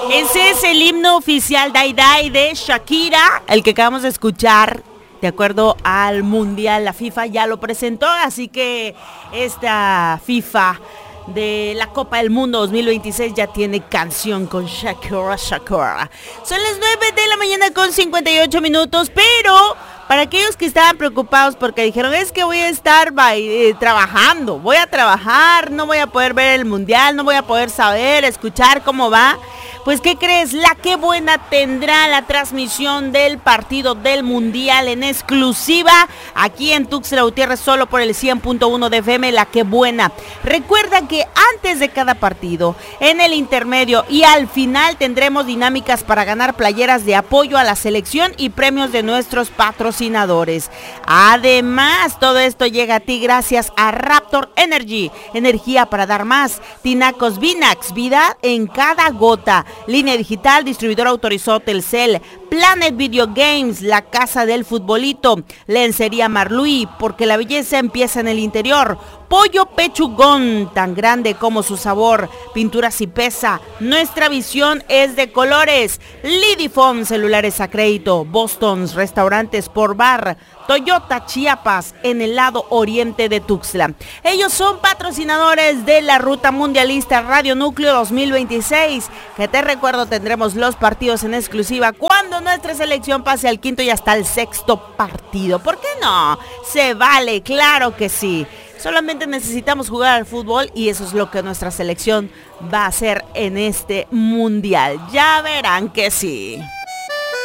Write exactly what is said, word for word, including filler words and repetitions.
Ese es el himno oficial Dai Dai de Shakira, el que acabamos de escuchar. De acuerdo al Mundial, la FIFA ya lo presentó, así que esta FIFA de la Copa del Mundo dos mil veintiséis ya tiene canción con Shakira, Shakira. Son las nueve de la mañana con cincuenta y ocho minutos, pero para aquellos que estaban preocupados porque dijeron, es que voy a estar eh, trabajando, voy a trabajar, no voy a poder ver el Mundial, no voy a poder saber, escuchar cómo va. Pues, ¿qué crees? La Qué Buena tendrá la transmisión del partido del Mundial en exclusiva aquí en Tuxtla Gutiérrez, solo por el cien punto uno de F M, La Qué Buena. Recuerda que antes de cada partido, en el intermedio y al final tendremos dinámicas para ganar playeras de apoyo a la selección y premios de nuestros patrocinadores. Además, todo esto llega a ti gracias a Raptor Energy, energía para dar más. Tinacos Vinax, vida en cada gota. Línea digital, distribuidor autorizado Telcel. Planet Video Games, la casa del futbolito. Lencería Marluí, porque la belleza empieza en el interior. Pollo Pechugón, tan grande como su sabor. Pinturas y pesa, nuestra visión es de colores. Lidifone, celulares a crédito. Boston's, restaurantes por bar. Toyota Chiapas, en el lado oriente de Tuxtla. Ellos son patrocinadores de la Ruta Mundialista Radio Núcleo dos mil veintiséis, que te recuerdo tendremos los partidos en exclusiva cuando nuestra selección pase al quinto y hasta el sexto partido. ¿Por qué no? Se vale, claro que sí. Solamente necesitamos jugar al fútbol y eso es lo que nuestra selección va a hacer en este mundial. Ya verán que sí.